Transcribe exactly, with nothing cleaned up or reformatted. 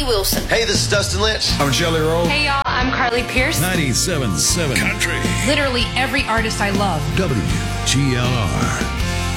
Wilson. Hey, this is Dustin Lynch. I'm Jelly Roll. Hey, y'all, I'm Carly Pierce. ninety-seven point seven Country. Literally every artist I love. W G L R.